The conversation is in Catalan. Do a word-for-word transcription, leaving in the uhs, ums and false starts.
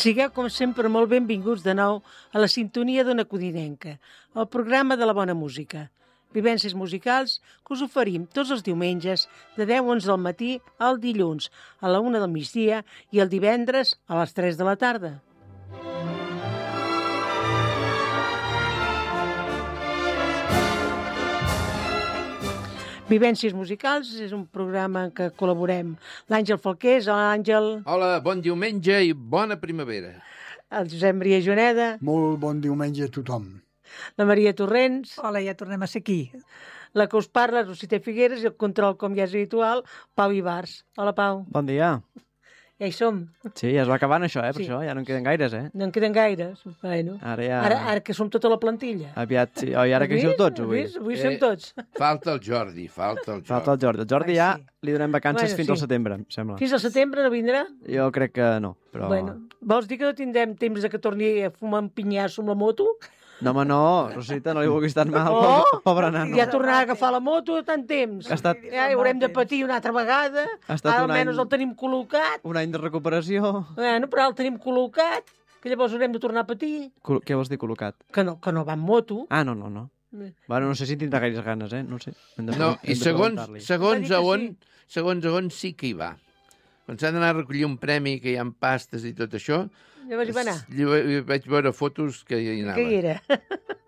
Sigueu, com sempre, molt benvinguts de nou a la sintonia d'Ona Codinenca, el programa de la bona música. Vivències musicals que us oferim tots els diumenges de deu a onze del matí al dilluns a la una del migdia i el divendres a les tres de la tarda. Vivències musicals és un programa en què col·laborem l'Àngel Falqués, l'Àngel... Hola, bon diumenge i bona primavera. El Josep Maria Joneda. Molt bon diumenge a tothom. La Maria Torrents. Hola, ja tornem a ser aquí. La que us parla, Rosita Figueres, i el control, com ja és habitual, Pau Ibars. Hola, Pau. Bon dia. Ja hi som. Sí, ja es va acabant això, eh? Per Sí. això ja no en queden gaires, eh? No en queden gaires. Bueno. Ara ja... Ara, ara que som tota la plantilla. Aviat, sí. Oh, i ara que hi sou tots, avui. Avui, avui som tots. Eh, falta el Jordi, falta el Jordi. Falta el Jordi. El Jordi Ai, ja sí. li donem vacances Bueno, fins sí. al setembre, em sembla. Fins al setembre no vindrà? Jo crec que no, però... Bueno, vols dir que no tindrem temps de que torni a fumar un pinyasso amb la moto? No, home, no, Rosita, no li vulguis tan mal, Oh, pobre, pobre nano. Ja tornarà a agafar la moto tant temps. Ha estat- Ja haurem de patir una altra vegada. Ha estat Ara un almenys any- el tenim col·locat. Un any de recuperació. Bueno, però ara el tenim col·locat, que llavors haurem de tornar a patir. Col Què vols dir col·locat? Que no, que no va amb moto. Ah, no, no, no. Eh. Bueno, no sé si tindrà gaires ganes, eh? No ho sé. Hem de No, hem i de segons, preguntar-li. segons, Va dir a que on, segons a on sí que hi va. Quan s'ha d'anar a recollir un premi, que hi ha pastes i tot això, Llavors hi va anar. hi va- hi vaig veure fotos que hi anava. Que hi era.